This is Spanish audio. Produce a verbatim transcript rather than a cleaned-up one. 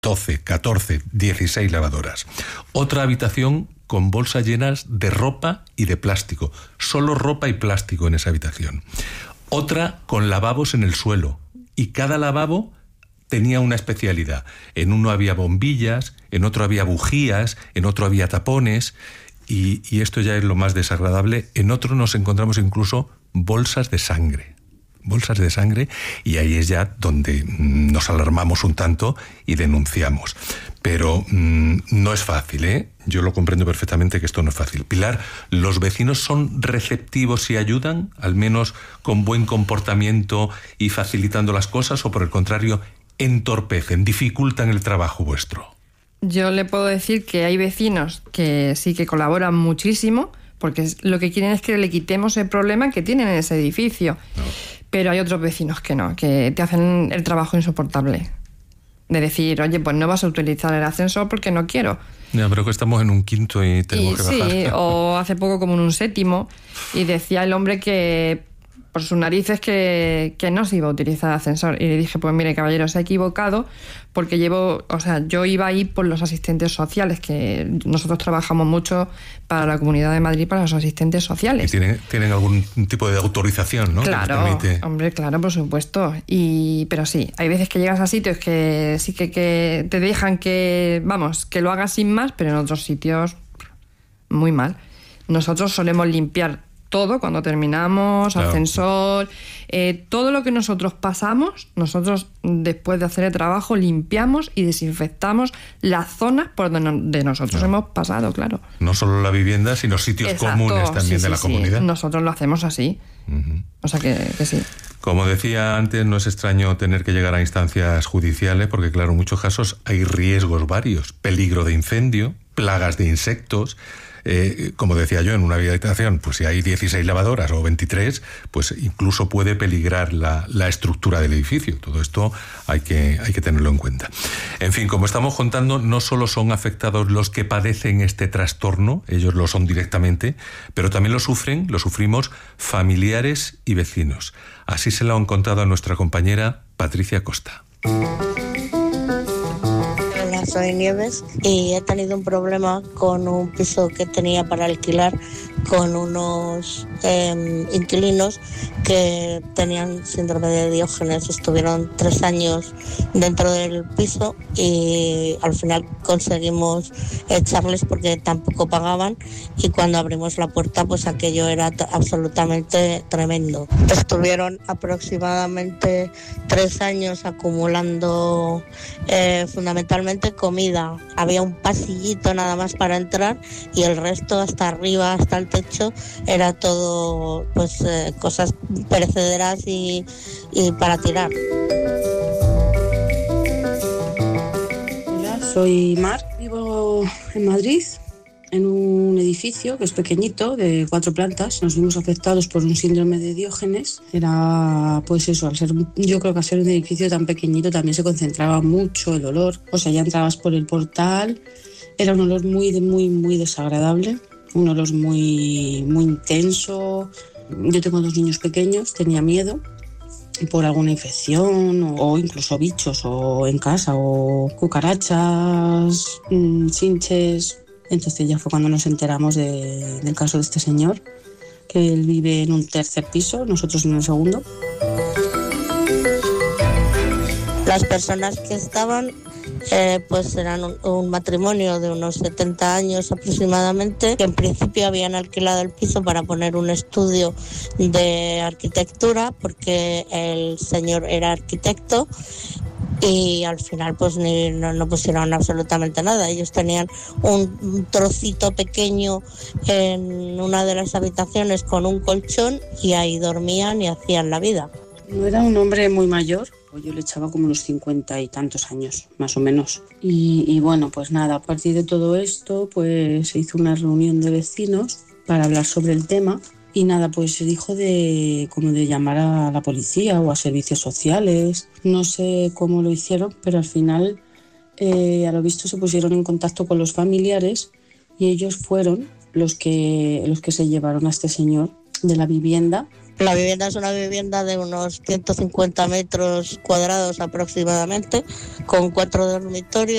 doce, catorce, dieciséis lavadoras. Otra habitación con bolsas llenas de ropa y de plástico. Solo ropa y plástico en esa habitación. Otra con lavabos en el suelo. Y cada lavabo tenía una especialidad. En uno había bombillas, en otro había bujías, en otro había tapones. Y, y esto ya es lo más desagradable. En otro nos encontramos incluso bolsas de sangre. Bolsas de sangre, y ahí es ya donde nos alarmamos un tanto y denunciamos. Pero mmm, no es fácil, ¿eh? Yo lo comprendo perfectamente que esto no es fácil. Pilar, ¿los vecinos son receptivos y ayudan, al menos con buen comportamiento y facilitando las cosas, o por el contrario, entorpecen, dificultan el trabajo vuestro? Yo le puedo decir que hay vecinos que sí que colaboran muchísimo, porque lo que quieren es que le quitemos el problema que tienen en ese edificio. No. Pero hay otros vecinos que no, que te hacen el trabajo insoportable. De decir, oye, pues no vas a utilizar el ascensor porque no quiero. Ya, pero que estamos en un quinto y tenemos y, que bajar. Sí, o hace poco como en un séptimo, y decía el hombre que por sus narices que, que no se iba a utilizar el ascensor. Y le dije, pues mire, caballero, se ha equivocado, porque llevo, o sea, yo iba ahí por los asistentes sociales, que nosotros trabajamos mucho para la Comunidad de Madrid, para los asistentes sociales. Y tienen, tienen algún tipo de autorización, ¿no? Claro, permite... hombre, claro, por supuesto. Y, pero sí, hay veces que llegas a sitios que sí que, que te dejan que, vamos, que lo hagas sin más, pero en otros sitios muy mal. Nosotros solemos limpiar todo cuando terminamos, claro. Ascensor, eh, todo lo que nosotros pasamos, nosotros después de hacer el trabajo limpiamos y desinfectamos las zonas por donde nosotros claro. hemos pasado, claro. No solo la vivienda, sino sitios Exacto, comunes también sí, de la sí, comunidad. Sí. Nosotros lo hacemos así, uh-huh. O sea que, que sí. Como decía antes, no es extraño tener que llegar a instancias judiciales, porque claro, en muchos casos hay riesgos varios, peligro de incendio, plagas de insectos. Eh, como decía yo, en una habitación, pues si hay dieciséis lavadoras o veintitrés, pues incluso puede peligrar la, la estructura del edificio. Todo esto hay que, hay que tenerlo en cuenta. En fin, como estamos contando, no solo son afectados los que padecen este trastorno, ellos lo son directamente, pero también lo sufren, lo sufrimos familiares y vecinos. Así se lo han contado a nuestra compañera Patricia Costa. Soy Nieves y he tenido un problema con un piso que tenía para alquilar con unos eh, inquilinos que tenían síndrome de Diógenes. Estuvieron tres años dentro del piso y al final conseguimos echarles porque tampoco pagaban, y cuando abrimos la puerta pues aquello era t- absolutamente tremendo. Estuvieron aproximadamente tres años acumulando eh, fundamentalmente comida. Había un pasillito nada más para entrar y el resto hasta arriba, hasta el techo, era todo pues eh, cosas perecederas y, y para tirar. Hola, soy Mar, vivo en Madrid, en un edificio que es pequeñito, de cuatro plantas. Nos vimos afectados por un síndrome de Diógenes. Era, pues eso, al ser, yo creo que al ser un edificio tan pequeñito también se concentraba mucho el olor. O sea, ya entrabas por el portal, era un olor muy, muy, muy desagradable, un olor muy, muy intenso. Yo tengo dos niños pequeños, tenía miedo por alguna infección o, o incluso bichos o en casa, o cucarachas, mmm, chinches. Entonces ya fue cuando nos enteramos de, del caso de este señor, que él vive en un tercer piso, nosotros en el segundo. Las personas que estaban eh, pues eran un, un matrimonio de unos setenta años aproximadamente, que en principio habían alquilado el piso para poner un estudio de arquitectura, porque el señor era arquitecto. Y al final pues ni, no, no pusieron absolutamente nada. Ellos tenían un, un trocito pequeño en una de las habitaciones con un colchón y ahí dormían y hacían la vida. No era un hombre muy mayor, yo le echaba como unos cincuenta y tantos años, más o menos. Y, y bueno, pues nada, a partir de todo esto pues se hizo una reunión de vecinos para hablar sobre el tema. Y nada, pues se dijo de como de llamar a la policía o a servicios sociales. No sé cómo lo hicieron, pero al final, eh, a lo visto, se pusieron en contacto con los familiares y ellos fueron los que, los que se llevaron a este señor de la vivienda La vivienda es una vivienda de unos ciento cincuenta metros cuadrados aproximadamente, con cuatro dormitorios.